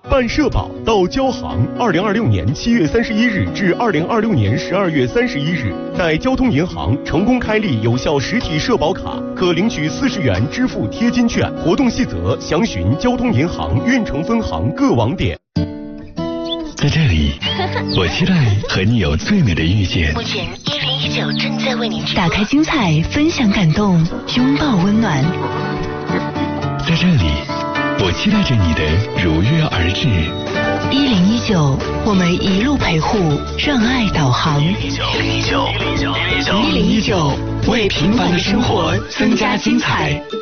办社保到交行，2026年7月31日至2026年12月31日，在交通银行成功开立有效实体社保卡，可领取40元支付贴金券。活动细则详询交通银行运城分行各网点。 在这里，我期待和你有最美的遇见。 目前1019正在为您打开精彩，分享感动，拥抱温暖。 在这里，我期待着你的如约而至。 1019，我们一路陪护，让爱导航。 101.9，为平凡的生活增加精彩。